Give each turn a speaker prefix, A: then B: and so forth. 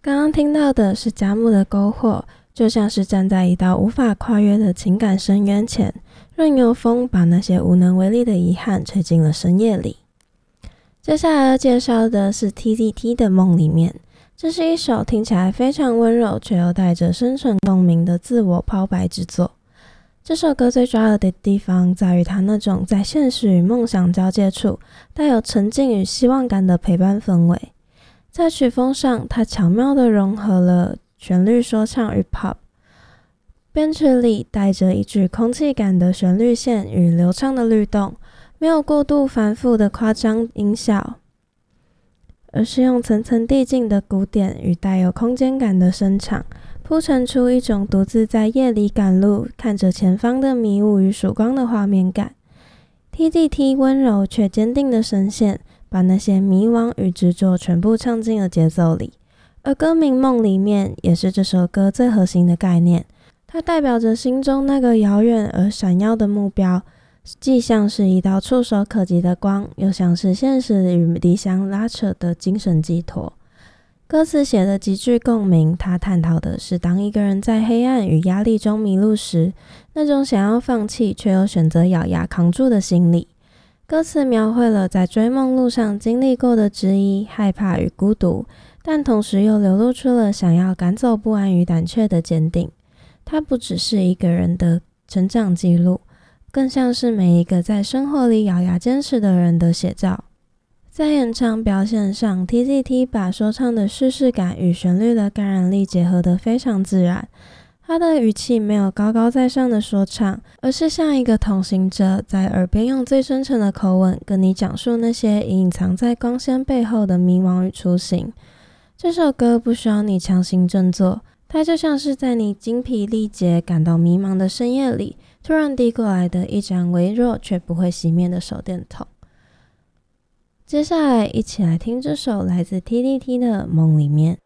A: 刚刚听到的是佳木的勾惑，就像是站在一道无法跨越的情感深渊前，任由风把那些无能为力的遗憾吹进了深夜里。接下来要介绍的是 TZT 的梦里面，这是一首听起来非常温柔却又带着深沉共鸣的自我抛白之作。这首歌最抓耳的地方在于它那种在现实与梦想交界处带有沉静与希望感的陪伴氛围。在曲风上，它巧妙地融合了旋律说唱与 pop， 编曲里带着一句空气感的旋律线与流畅的律动，没有过度繁复的夸张音效，而是用层层递进的鼓点与带有空间感的声场，铺陈出一种独自在夜里赶路，看着前方的迷雾与曙光的画面感。TZT 温柔却坚定的声线，把那些迷惘与执着全部唱进了节奏里。而歌名梦里面也是这首歌最核心的概念，它代表着心中那个遥远而闪耀的目标，既像是一道触手可及的光，又像是现实与理想拉扯的精神寄托。歌词写的极具共鸣，它探讨的是当一个人在黑暗与压力中迷路时，那种想要放弃却又选择咬牙扛住的心理。歌词描绘了在追梦路上经历过的质疑、害怕与孤独，但同时又流露出了想要赶走不安与胆怯的坚定。它不只是一个人的成长记录，更像是每一个在生活里咬牙坚持的人的写照。在演唱表现上， TZT 把说唱的叙事感与旋律的感染力结合得非常自然。他的语气没有高高在上的说唱，而是像一个同行者，在耳边用最真诚的口吻跟你讲述那些隐藏在光鲜背后的迷惘与初心。这首歌不需要你强行振作，它就像是在你精疲力竭感到迷茫的深夜里，突然递过来的一盏微弱却不会熄灭的手电筒。接下来一起来听这首来自 TZT 的梦里面。